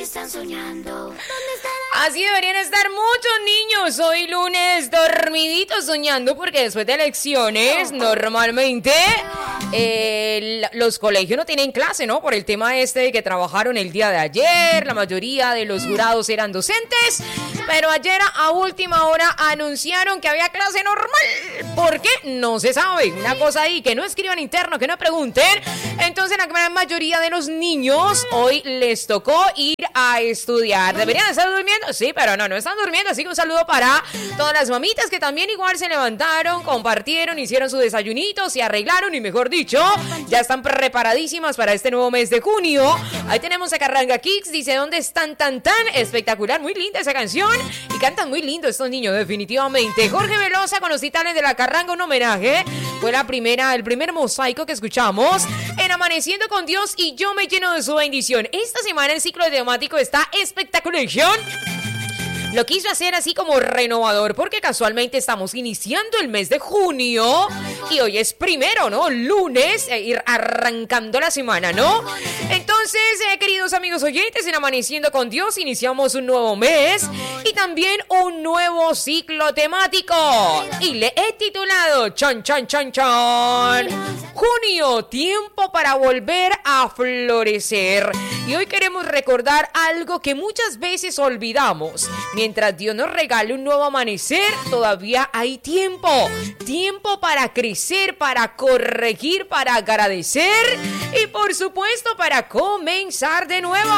noche están soñando. Así deberían estar muchos niños hoy lunes dormiditos soñando, porque después de elecciones normalmente los colegios no tienen clase, ¿no? Por el tema este de que trabajaron el día de ayer, la mayoría de los jurados eran docentes, pero ayer a última hora anunciaron que había clase normal. ¿Por qué? No se sabe. Una cosa ahí, que no escriban interno, que no pregunten. Entonces la gran mayoría de los niños hoy les tocó ir a estudiar. ¿Deberían estar durmiendo? Sí, pero no están durmiendo. Así que un saludo para todas las mamitas que también igual se levantaron, compartieron, hicieron su desayunito, se arreglaron y mejor dicho, ya están preparadísimas para este nuevo mes de junio. Ahí tenemos a Carranga Kicks, dice, ¿dónde están tan? Espectacular, muy linda esa canción y cantan muy lindo estos niños, definitivamente. Jorge Velosa con los Titanes de la Carranga, un homenaje. Fue el primer mosaico que escuchamos en Amaneciendo con Dios y yo me lleno de su bendición. Esta semana el ciclo temático está espectacular. Lo quiso hacer así como renovador porque casualmente estamos iniciando el mes de junio y hoy es primero, ¿no? Lunes, ir arrancando la semana, ¿no? Entonces, queridos amigos oyentes, en Amaneciendo con Dios iniciamos un nuevo mes y también un nuevo ciclo temático. Y le he titulado Chon, Junio, tiempo para volver a florecer. Y hoy queremos recordar algo que muchas veces olvidamos. Mientras Dios nos regale un nuevo amanecer, todavía hay tiempo. Tiempo para crecer, para corregir, para agradecer y por supuesto para comenzar de nuevo.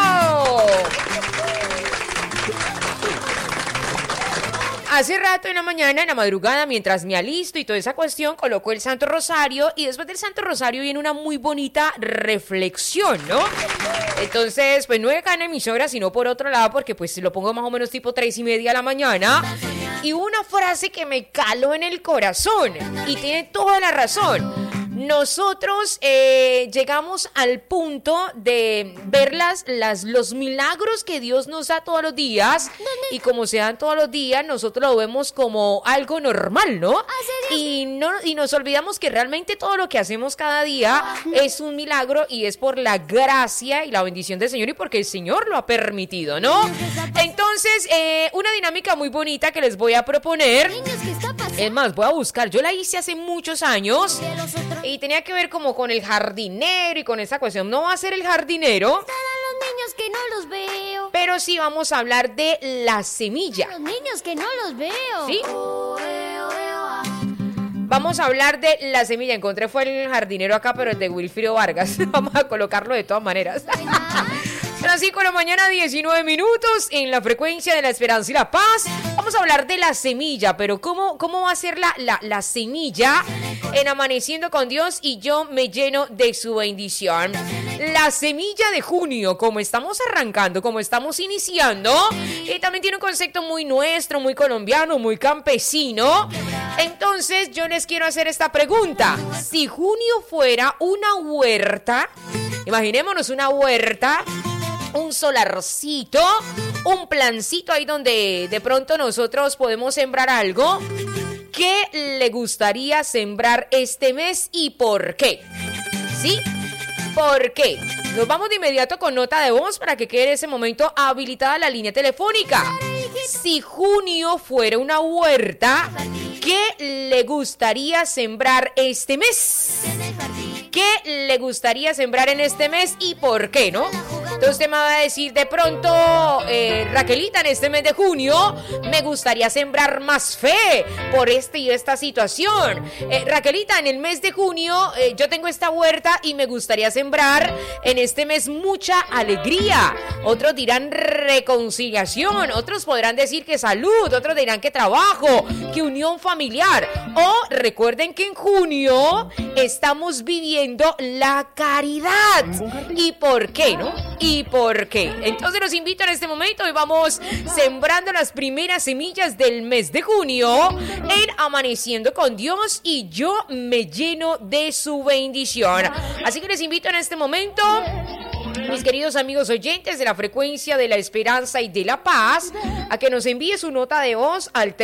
Hace rato en la mañana, en la madrugada, mientras me alisto y toda esa cuestión, coloco el Santo Rosario y después del Santo Rosario viene una muy bonita reflexión, ¿no? Entonces, pues no de acá en emisora, sino por otro lado, porque pues lo pongo más o menos tipo 3:30 de la mañana y una frase que me caló en el corazón y tiene toda la razón. Nosotros llegamos al punto de ver los milagros que Dios nos da todos los días y como se dan todos los días, nosotros lo vemos como algo normal, ¿no? Y nos olvidamos que realmente todo lo que hacemos cada día es un milagro y es por la gracia y la bendición del Señor y porque el Señor lo ha permitido, ¿no? Entonces, una dinámica muy bonita que les voy a proponer. Es más, voy a buscar, yo la hice hace muchos años y tenía que ver como con el jardinero y con esa cuestión. No va a ser el jardinero. Están los niños que no los veo. Pero sí vamos a hablar de la semilla. Los niños que no los veo. ¿Sí? Vamos a hablar de la semilla. Encontré fue el jardinero acá, pero el de Wilfrido Vargas. Vamos a colocarlo de todas maneras. Son las 5 de la mañana, 19 minutos, en la frecuencia de la esperanza y la paz. Vamos a hablar de la semilla, pero ¿cómo va a ser la semilla en Amaneciendo con Dios y yo me lleno de su bendición? La semilla de junio, como estamos arrancando, como estamos iniciando, y también tiene un concepto muy nuestro, muy colombiano, muy campesino. Entonces yo les quiero hacer esta pregunta. Si junio fuera una huerta, imaginémonos una huerta, un solarcito, un plancito ahí donde de pronto nosotros podemos sembrar algo. ¿Qué le gustaría sembrar este mes y por qué? ¿Sí? ¿Por qué? Nos vamos de inmediato con nota de voz para que quede en ese momento habilitada la línea telefónica. Si junio fuera una huerta, ¿qué le gustaría sembrar este mes? ¿Qué le gustaría sembrar en este mes y por qué, no? Entonces usted me va a decir de pronto, Raquelita, en este mes de junio me gustaría sembrar más fe por esta situación. Raquelita, en el mes de junio yo tengo esta huerta y me gustaría sembrar en este mes mucha alegría. Otros dirán reconciliación, otros podrán decir que salud, otros dirán que trabajo, que unión familiar. O recuerden que en junio estamos viviendo la caridad. ¿Y por qué, no? ¿Y por qué? Entonces los invito en este momento y vamos sembrando las primeras semillas del mes de junio en Amaneciendo con Dios y yo me lleno de su bendición. Así que les invito en este momento, mis queridos amigos oyentes de la frecuencia de la esperanza y de la paz, a que nos envíe su nota de voz al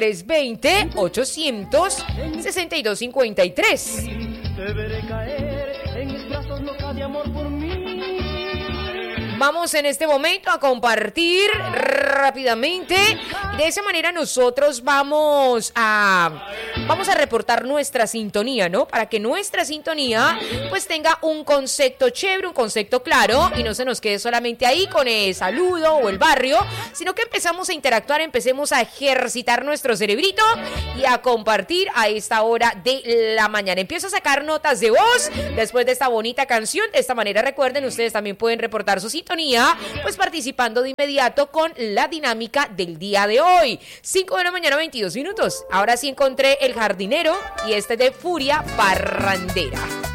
320-800-6253. Deberé caer en mis brazos loca de amor por mí. Vamos en este momento a compartir rápidamente. Y de esa manera nosotros vamos a reportar nuestra sintonía, ¿no? Para que nuestra sintonía pues tenga un concepto chévere, un concepto claro y no se nos quede solamente ahí con el saludo o el barrio, sino que empezamos a interactuar, empecemos a ejercitar nuestro cerebrito y a compartir a esta hora de la mañana. Empiezo a sacar notas de voz después de esta bonita canción. De esta manera, recuerden, ustedes también pueden reportar su sintonía, pues participando de inmediato con la dinámica del día de hoy. 5 de la mañana, 22 minutos. Ahora sí encontré El Jardinero y este de Furia Parrandera.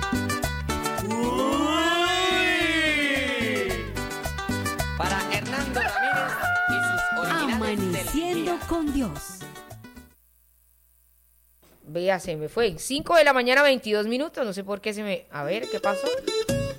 Para Hernando Ramírez y sus originales. Amaneciendo con Dios. Vea, se me fue. 5 de la mañana, 22 minutos. No sé por qué se me... A ver, ¿qué pasó?